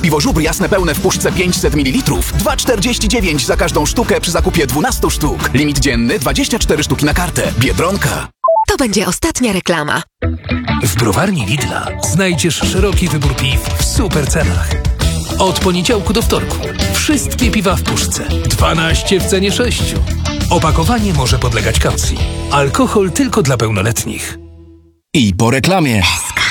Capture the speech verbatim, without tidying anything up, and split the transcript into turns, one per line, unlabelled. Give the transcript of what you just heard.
Piwo Żubr jasne pełne w puszce pięćset mililitrów. dwa czterdzieści dziewięć za każdą sztukę przy zakupie dwunastu sztuk. Limit dzienny dwadzieścia cztery sztuki na kartę. Biedronka.
To będzie ostatnia reklama.
W browarni Lidla znajdziesz szeroki wybór piw w super cenach. Od poniedziałku do wtorku wszystkie piwa w puszce. dwanaście w cenie sześciu. Opakowanie może podlegać kaucji. Alkohol tylko dla pełnoletnich.
I po reklamie.